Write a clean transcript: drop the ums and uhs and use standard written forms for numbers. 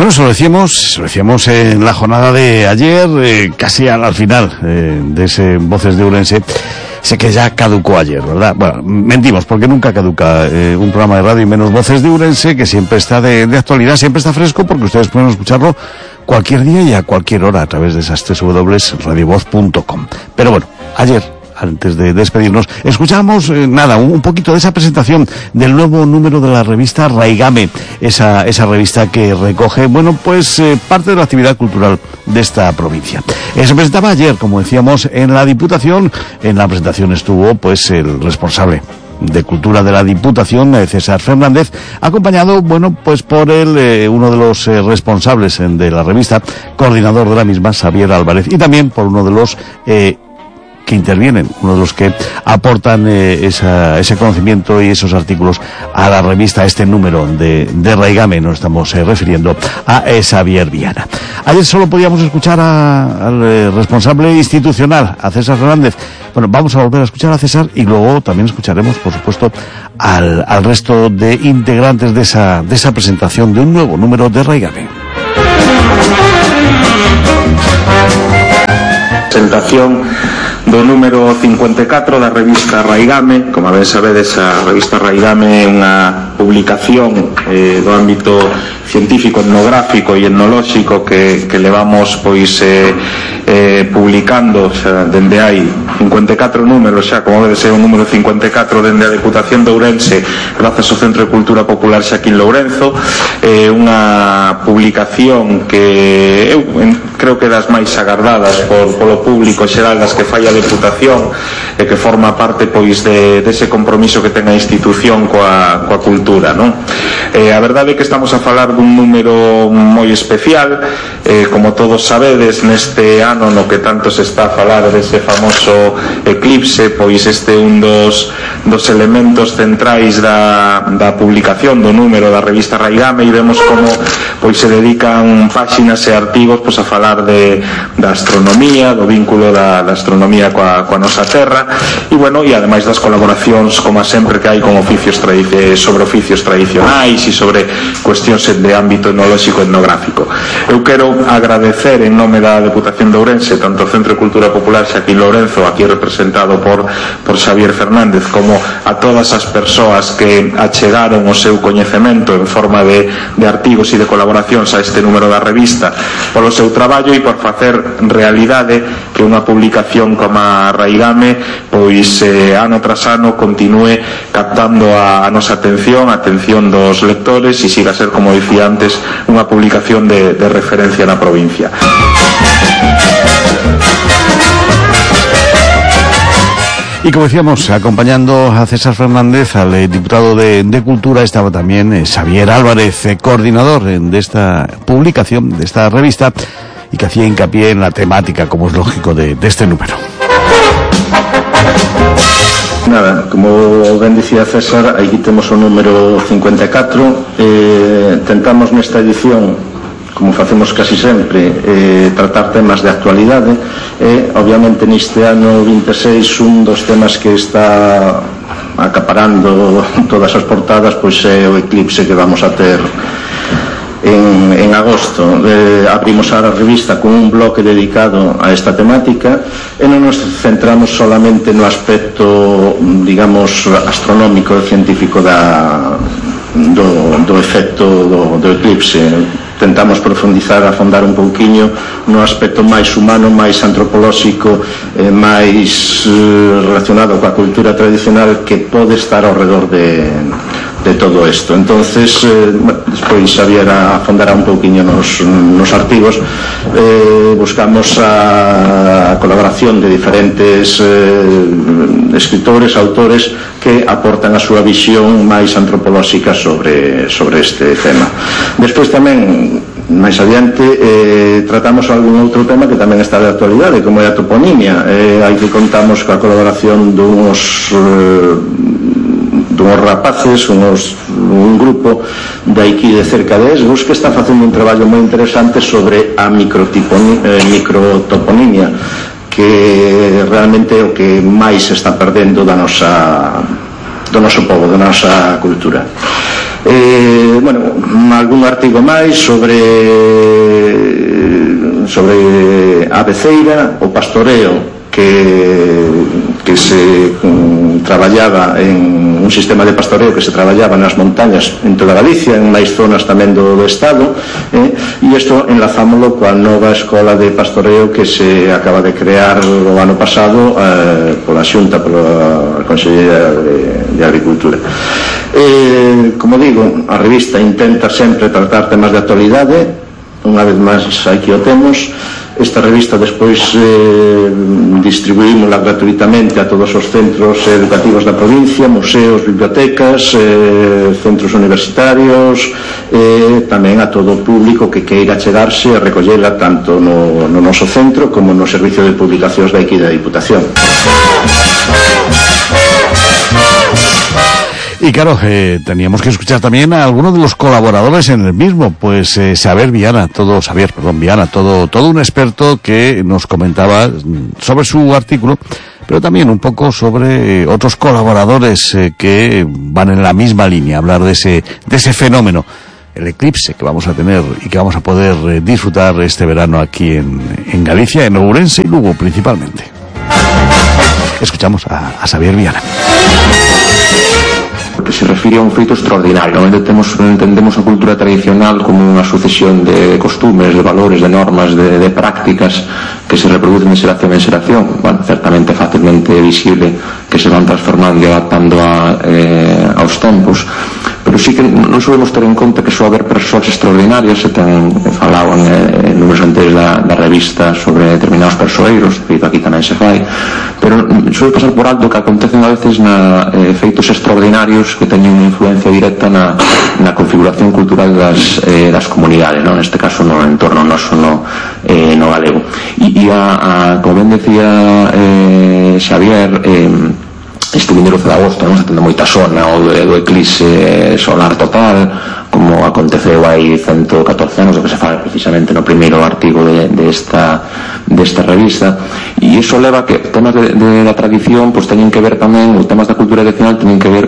Bueno, eso lo decíamos en la jornada de ayer, casi al final de ese Voces de Ourense. Sé que ya caducó ayer, ¿verdad? Bueno, mentimos, porque nunca caduca un programa de radio, y menos Voces de Ourense, que siempre está de actualidad, siempre está fresco, porque ustedes pueden escucharlo cualquier día y a cualquier hora a través de esas www.radiovoz.com. Pero bueno, ayer, antes de despedirnos, escuchamos un poquito de esa presentación del nuevo número de la revista Raigame, esa revista que recoge, parte de la actividad cultural de esta provincia. Se presentaba ayer, como decíamos, en la Diputación. En la presentación estuvo el responsable de Cultura de la Diputación, César Fernández, acompañado, por uno de los responsables de la revista, coordinador de la misma, Xavier Álvarez, y también por uno de los que intervienen, uno de los que aportan ese conocimiento y esos artículos a la revista, a este número de Raigame. Nos estamos refiriendo a Xavier Viana. Ayer solo podíamos escuchar al responsable institucional, a César Fernández. Bueno, vamos a volver a escuchar a César y luego también escucharemos, por supuesto, al resto de integrantes de esa presentación de un nuevo número de Raigame. Presentación do número 54 da revista Raigame. Como ben sabedes, a revista Raigame é unha publicación do ámbito científico, etnográfico e etnolóxico que levamos publicando dende hai 54 números xa, como debe ser o número 54 dende a Diputación de Ourense, grazas ao Centro de Cultura Popular Xaquín Lourenzo. Unha publicación que eu creo que das máis agardadas polo público xeral das que fai a Deputación, e que forma parte dese compromiso que ten a institución coa cultura, non? A verdade é que estamos a falar dun número moi especial, como todos sabedes, neste ano no que tanto se está a falar dese famoso eclipse, este é un dos elementos centrais da publicación do número da revista Raigame, e vemos como se dedican páxinas e artigos a falar da astronomía, do vínculo da astronomía coa nosa terra, e ademais das colaboracións, como sempre, que hai con sobre oficios tradicionais e sobre cuestións de ámbito etnolóxico e etnográfico. Eu quero agradecer en nome da Deputación de Ourense tanto o Centro de Cultura Popular Xaquín Lourenzo, aquí representado por Xavier Fernández, como a todas as persoas que achegaron o seu coñecemento en forma de artigos e de colaboracións a este número da revista, polo seu traballo e por facer realidade que unha publicación como a Raigame ano tras ano continúe captando a nosa atención, a atención dos lectores, e siga a ser, como dicía antes, unha publicación de referencia na provincia. Y como decíamos, acompañando a César Fernández, al diputado de Cultura, estaba también Xavier Álvarez, coordinador de esta publicación, de esta revista, y que hacía hincapié en la temática, como es lógico, de este número. Nada, como ben dicía César, aquí temos o número 54. Tentamos nesta edición, como facemos casi sempre, tratar temas de actualidade, e obviamente neste ano 26 un dos temas que está acaparando todas as portadas é o eclipse que vamos a ter en agosto. Abrimos a revista con un bloque dedicado a esta temática e non nos centramos solamente no aspecto, digamos, astronómico e científico do efecto do eclipse. Tentamos afondar un pouquiño no aspecto máis humano, máis antropolóxico, máis relacionado coa cultura tradicional que pode estar ao redor de todo isto. Entonces, despois Xavier afondará un pouquiño nos artigos. Buscamos a colaboración de diferentes escritores, autores que aportan a súa visión máis antropolóxica sobre este tema. Despois tamén, máis adiante, tratamos algún outro tema que tamén está de actualidade, como é a toponimia. Aquí contamos coa colaboración dunhos rapaces, un grupo de aquí de cerca de Esgos, que está facendo un traballo moi interesante sobre a microtoponimia, que realmente é o que máis se está perdendo do noso pobo, da nosa cultura. Bueno, algún artigo máis sobre a beceira, o pastoreo que se traballaba en un sistema de pastoreo que se traballaba nas montañas en toda Galicia, en máis zonas tamén do Estado, e isto enlazámoslo coa nova escola de pastoreo que se acaba de crear o ano pasado pola Xunta, pola Consellería de Agricultura. Como digo, a revista intenta sempre tratar temas de actualidade. Unha vez máis aquí o temos. Esta revista despois distribuímosla gratuitamente a todos os centros educativos da provincia, museos, bibliotecas, centros universitarios, tamén a todo o público que queira chegarse a recollela tanto no noso centro como no servicio de publicacións da aquí da Diputación. Y claro, teníamos que escuchar también a algunos de los colaboradores en el mismo, pues Xavier Viana, todo un experto que nos comentaba sobre su artículo, pero también un poco sobre otros colaboradores que van en la misma línea, hablar de ese fenómeno, el eclipse que vamos a tener y que vamos a poder disfrutar este verano aquí en Galicia, en Ourense y Lugo principalmente. Escuchamos a Xavier Viana. Que se refire a un feito extraordinario. Entendemos a cultura tradicional como unha sucesión de costumes, de valores, de normas, de prácticas que se reproducen de xeración en xeración. Bueno, certamente fácilmente visible que se van transformando e adaptando aos tempos, pero sí que non sabemos ter en conta que só haber persoas extraordinarias. Se falaban números antes da revista sobre determinados persoeiros, de feito aquí tamén se fai, pero suele pasar por alto que acontecen a veces feitos extraordinarios que teñen unha influencia directa na configuración cultural das comunidades, non? Neste caso no entorno noso no galego. E como ben decía Xavier, este vindeiro 12 de agosto se atende moita zona o do eclipse solar total, como aconteceu hai 114 anos, que se fala precisamente no primeiro artigo desta revista, e iso leva que temas da tradición pues teñen que ver tamén, os temas da cultura tradicional teñen que ver